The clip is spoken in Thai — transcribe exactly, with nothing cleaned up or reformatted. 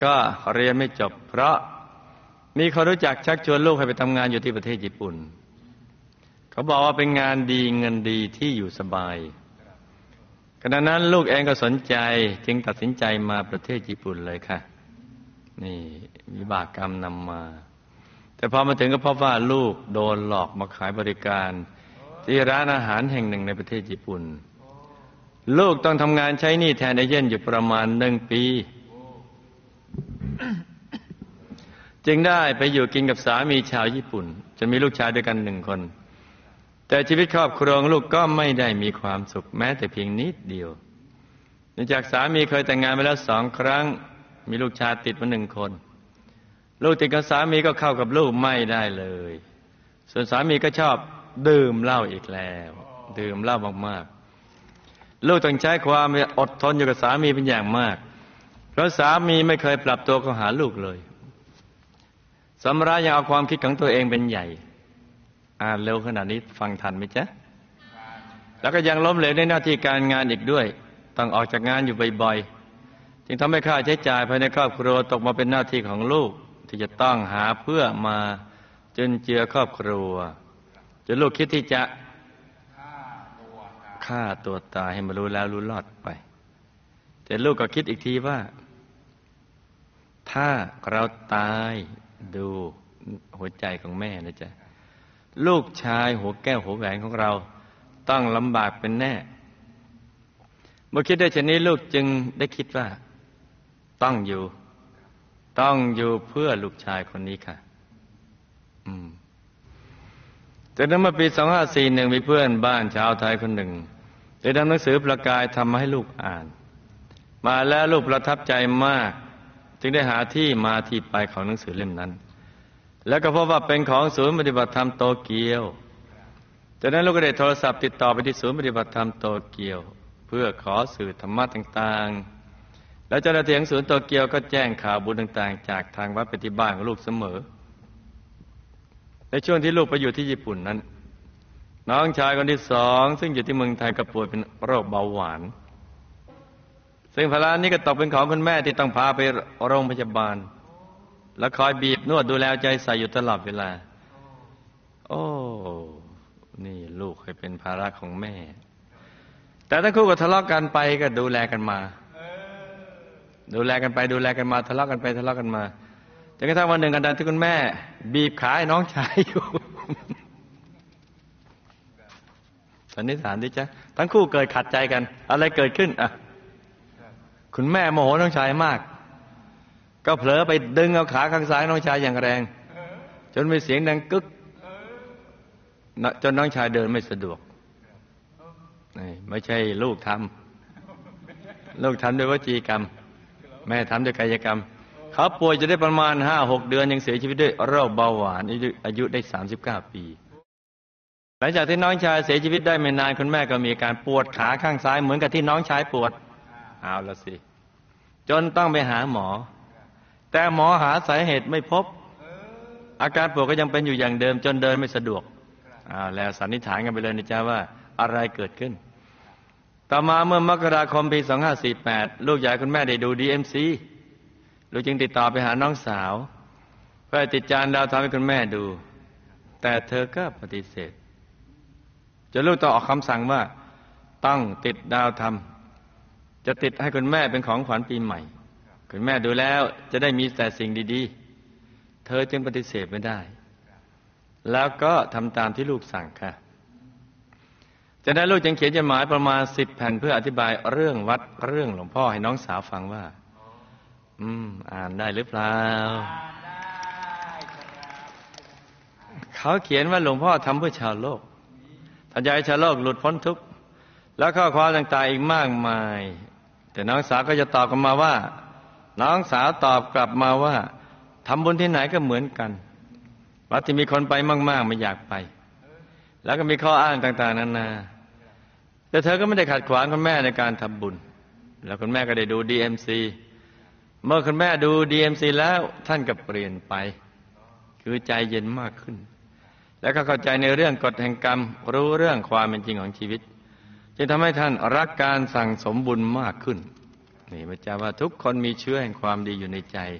ก็เรียนไม่จบเพราะมีคนรู้จักชักชวนลูกให้ไปทำงานอยู่ที่ประเทศญี่ปุ่นเขาบอกว่าเป็นงานดีเงินดีที่อยู่สบายขณะนั้นลูกเองก็สนใจจึงตัดสินใจมาประเทศญี่ปุ่นเลยค่ะนี่วิบากกรรมนำมาแต่พอมาถึงก็พบว่าลูกโดนหลอกมาขายบริการที่ร้านอาหารแห่งหนึ่งในประเทศญี่ปุ่นลูกต้องทำงานใช้หนี้แทนเอเย่นอยู่ประมาณหนึ่งปีจึงได้ไปอยู่กินกับสามีชาวญี่ปุ่นจนมีลูกชายด้วยกันหนึ่งคนแต่ชีวิตครอบครัวของลูกก็ไม่ได้มีความสุขแม้แต่เพียงนิดเดียวเนื่องจากสามีเคยแต่งงานมาแล้วสองครั้งมีลูกชายติดมาหนึ่งคนลูกติดกับสามีก็เข้ากับลูกไม่ได้เลยส่วนสามีก็ชอบดื่มเหล้าอีกแล้วดื่มเหล้ามากๆลูกต้องใช้ความอดทนอยู่กับสามีเป็นอย่างมากเพราะสามีไม่เคยปรับตัวเข้าหาลูกเลยสำราญยังเอาความคิดของตัวเองเป็นใหญ่อ่านเร็วขนาดนี้ฟังทันไหมจ๊ะแล้วก็ยังล้มเหลวในหน้าที่การงานอีกด้วยต้องออกจากงานอยู่บ่อยๆจึงทำให้ค่าใช้จ่ายภายในครอบครัวตกมาเป็นหน้าที่ของลูกที่จะต้องหาเพื่อมาจุนเจือครอบครัวจนลูกคิดที่จะฆ่าตัวตายให้มารู้แล้วรู้รอดไปแต่ลูกก็คิดอีกทีว่าถ้าเราตายดูหัวใจของแม่นะจ๊ะลูกชายหัวแก้วหัวแหวนของเราต้องลำบากเป็นแน่เมื่อคิดได้เช่นนี้ลูกจึงได้คิดว่าต้องอยู่ต้องอยู่เพื่อลูกชายคนนี้ค่ะอืมจากนั้นเมื่อปีสองห้าสี่หนึ่งมีเพื่อนบ้านชาวไทยคนหนึ่งได้นำหนังสือประกายทำมาให้ลูกอ่านมาแล้วลูกประทับใจมากจึงได้หาที่มาที่ไปของหนังสือเล่มนั้นแล้วก็พบว่าเป็นของศูนย์ปฏิบัติธรรมโตเกียวจากนั้นลูกก็ได้โทรศัพท์ติดต่อไปที่ศูนย์ปฏิบัติธรรมโตเกียวเพื่อขอสื่อธรรมะต่างๆแล้วเจ้าหน้าที่ของศูนย์โตเกียวก็แจ้งข่าวบุญต่างๆจากทางวัดปฏิบัติของลูกเสมอในช่วงที่ลูกไปอยู่ที่ญี่ปุ่นนั้นน้องชายคนที่สองซึ่งอยู่ที่เมืองไทยก็ป่วยเป็นโรคเบาหวานซึ่งภาระนี้ก็ตกเป็นของคุณแม่ที่ต้องพาไปโรงพยาบาลและคอยบีบนวดดูแลใจใส่อยู่ตลอดเวลาโอ้นี่ลูกเคยเป็นภาระของแม่แต่ทั้งคู่ก็ทะเลาะกันไปก็ดูแลกันมาดูแลกันไปดูแลกันมาทะเลาะกันไปทะเลาะกันมาจนกระทั่งวันหนึ่งกันดันที่คุณแม่บีบขาให้น้องชายอยู่สันนิษฐานดิจ๊ะทั้งคู่เกิดขัดใจกันอะไรเกิดขึ้นอ่ะคุณแม่โมโหน้องชายมากก็เผลอไปดึงเอาขาข้างซ้ายน้องชายอย่างแรงจนมีเสียงดังกึกจนน้องชายเดินไม่สะดวกนี่ไม่ใช่ลูกทำลูกทำด้วยวจีกรรมแม่ทำด้วยกายกรรมเขาป่วยจะได้ประมาณห้าหกเดือนยังเสียชีวิตด้วยโรคเบาหวานอายุได้สามสิบเก้าปีหลังจากที่น้องชายเสียชีวิตได้ไม่นานคุณแม่ก็มีอาการปวดขาข้างซ้ายเหมือนกับที่น้องชายปวดเอาละสิจนต้องไปหาหมอแต่หมอหาสาเหตุไม่พบอาการปวดก็ยังเป็นอยู่อย่างเดิมจนเดินไม่สะดวกอ้าวแล้วสันนิษฐานกันไปเลยนะจ๊ะว่าอะไรเกิดขึ้นต่อมาเมื่อมกราคมปีสองห้าสี่แปดลูกชายคุณแม่ได้ดู ดี เอ็ม ซี ลูกจึงติดต่อไปหาน้องสาวเพื่อติดจานดาวทำให้คุณแม่ดูแต่เธอก็ปฏิเสธจนลูกต้องออกคำสั่งว่าต้องติดดาวทำจะติดให้คุณแม่เป็นของขวัญปีใหม่คุณแม่ดูแล้วจะได้มีแต่สิ่งดีๆเธอจึงปฏิเสธไม่ได้แล้วก็ทำตามที่ลูกสั่งค่ะจากนั้นลูกจึงเขียนจดหมายประมาณสิบแผ่นเพื่ออธิบายเรื่องวัดเรื่องหลวงพ่อให้น้องสาวฟังว่าอืมอ่านได้หรือเปล่าเขาเขียนว่าหลวงพ่อทำเพื่อชาวโลกทำให้ชาวโลกหลุดพ้นทุกข์แล้วข้อความต่างๆอีกมากมายแต่น้องสาวก็จะตอบกลับมาว่าน้องสาวตอบกลับมาว่าทำบุญที่ไหนก็เหมือนกันวัดที่มีคนไปมากๆไม่อยากไปแล้วก็มีข้ออ้างต่างๆนานาแต่เธอก็ไม่ได้ขัดขวางคุณแม่ในการทำบุญแล้วคุณแม่ก็ได้ดู ดี เอ็ม ซี เมื่อคุณแม่ดู ดี เอ็ม ซี แล้วท่านก็เปลี่ยนไปคือใจเย็นมากขึ้นแล้วก็เข้าใจในเรื่องกฎแห่งกรรมรู้เรื่องความเป็นจริงของชีวิตจึงทำให้ท่านรักการสั่งสมบุญมากขึ้นนี่พระเจ้าว่าทุกคนมีเชื้อแห่งความดีอยู่ในใจ